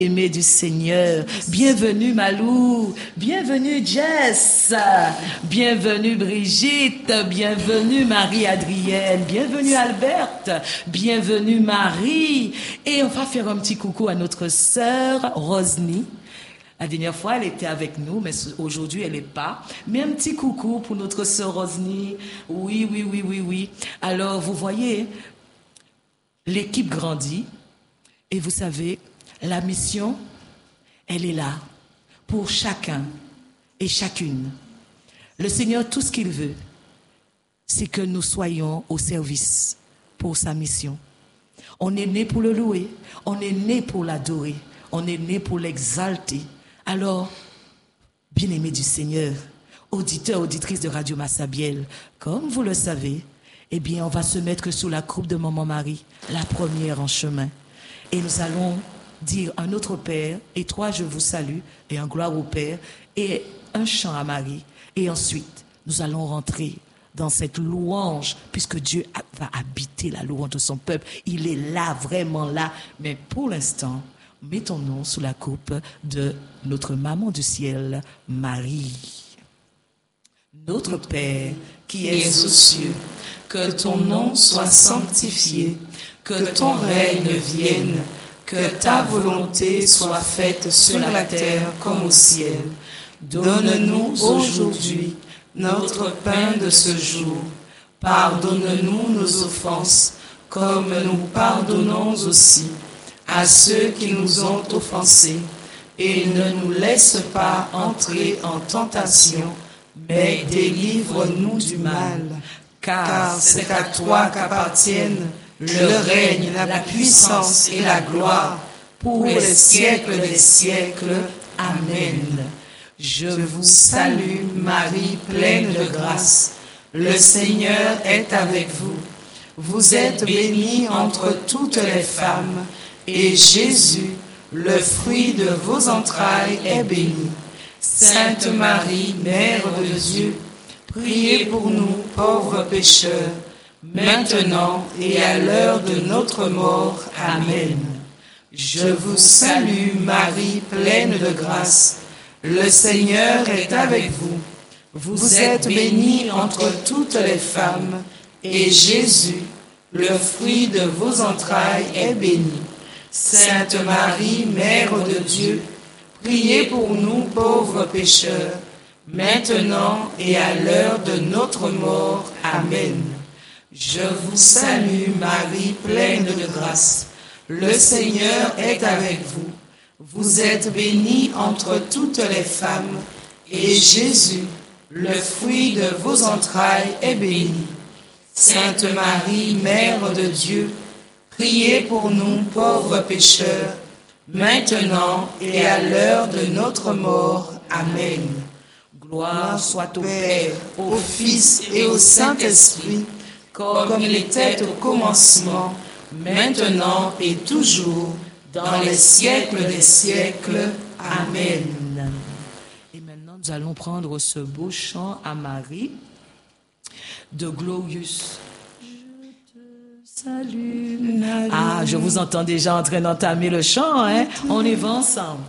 Aimé du Seigneur, bienvenue Malou, bienvenue Jess, bienvenue Brigitte, bienvenue Marie-Adrienne, bienvenue Alberte, bienvenue Marie. Et on va faire un petit coucou à notre sœur Rosny. La dernière fois, elle était avec nous, mais aujourd'hui, elle n'est pas. Mais un petit coucou pour notre sœur Rosny. Oui. Alors, vous voyez, l'équipe grandit et vous savez, la mission, elle est là pour chacun et chacune. Le Seigneur, tout ce qu'il veut, c'est que nous soyons au service pour sa mission. On est né pour le louer, on est né pour l'adorer, on est né pour l'exalter. Alors, bien-aimés du Seigneur, auditeurs, auditrices de Radio Massabielle, comme vous le savez, eh bien, on va se mettre sous la croupe de Maman Marie, la première en chemin. Et nous allons dire un autre Père, et toi je vous salue, et un gloire au Père, et un chant à Marie. Et ensuite, nous allons rentrer dans cette louange, puisque Dieu va habiter la louange de son peuple. Il est là, vraiment là. Mais pour l'instant, mettons-nous sous la coupe de notre maman du ciel, Marie. Notre Père, qui es aux cieux, que ton nom soit sanctifié, que ton règne vienne, que ta volonté soit faite sur la terre comme au ciel. Donne-nous aujourd'hui notre pain de ce jour. Pardonne-nous nos offenses, comme nous pardonnons aussi à ceux qui nous ont offensés. Et ne nous laisse pas entrer en tentation, mais délivre-nous du mal. Car c'est à toi qu'appartiennent le règne, la puissance et la gloire pour les siècles des siècles. Amen. Je vous salue, Marie, pleine de grâce. Le Seigneur est avec vous. Vous êtes bénie entre toutes les femmes, et Jésus, le fruit de vos entrailles, est béni. Sainte Marie, Mère de Dieu, priez pour nous, pauvres pécheurs, maintenant et à l'heure de notre mort. Amen. Je vous salue, Marie, pleine de grâce. Le Seigneur est avec vous. Vous êtes bénie entre toutes les femmes, et Jésus, le fruit de vos entrailles, est béni. Sainte Marie, Mère de Dieu, priez pour nous, pauvres pécheurs, maintenant et à l'heure de notre mort. Amen. Je vous salue, Marie, pleine de grâce. Le Seigneur est avec vous. Vous êtes bénie entre toutes les femmes, et Jésus, le fruit de vos entrailles, est béni. Sainte Marie, Mère de Dieu, priez pour nous, pauvres pécheurs, maintenant et à l'heure de notre mort. Amen. Gloire soit au Père, au Fils et au Saint-Esprit, comme il était au commencement, maintenant et toujours, dans les siècles des siècles. Amen. Et maintenant, nous allons prendre ce beau chant à Marie de Glorious. Je te salue, Marie. Ah, je vous entends déjà en train d'entamer le chant, hein? On y va ensemble.